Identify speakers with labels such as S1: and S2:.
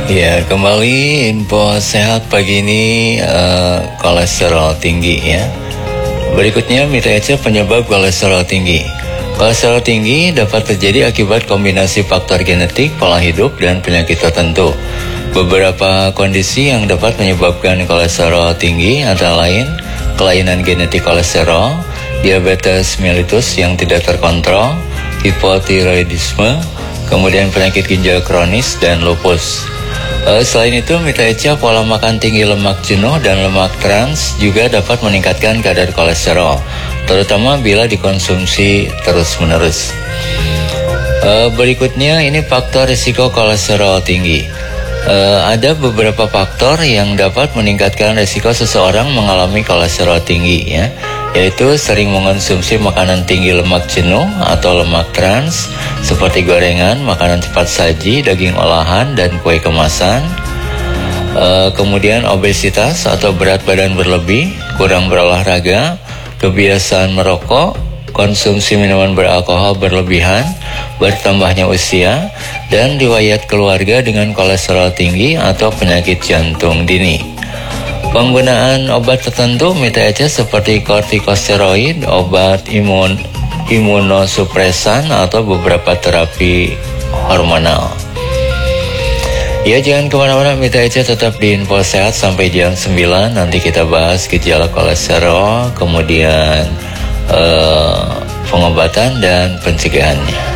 S1: Ya, kembali info sehat pagi ini, kolesterol tinggi ya. Berikutnya Mitra Eca penyebab kolesterol tinggi. Kolesterol tinggi dapat terjadi akibat kombinasi faktor genetik, pola hidup, dan penyakit tertentu. Beberapa kondisi yang dapat menyebabkan kolesterol tinggi antara lain kelainan genetik kolesterol, diabetes mellitus yang tidak terkontrol, hipotiroidisme, kemudian penyakit ginjal kronis, dan lupus. Selain itu, Mitra Eca, pola makan tinggi lemak jenuh dan lemak trans juga dapat meningkatkan kadar kolesterol, terutama bila dikonsumsi terus-menerus. Berikutnya ini faktor risiko kolesterol tinggi. Ada beberapa faktor yang dapat meningkatkan risiko seseorang mengalami kolesterol tinggi ya, yaitu sering mengonsumsi makanan tinggi lemak jenuh atau lemak trans seperti gorengan, makanan cepat saji, daging olahan, dan kue kemasan. Kemudian obesitas atau berat badan berlebih, kurang berolahraga, kebiasaan merokok, konsumsi minuman beralkohol berlebihan, bertambahnya usia, dan riwayat keluarga dengan kolesterol tinggi atau penyakit jantung dini. Penggunaan obat tertentu Mitra Eca seperti kortikosteroid, obat imunosupresan, atau beberapa terapi hormonal. Ya, jangan kemana-mana Mitra Eca, tetap di Info Sehat sampai jam 9. Nanti kita bahas gejala kolesterol, kemudian pengobatan dan pencegahannya.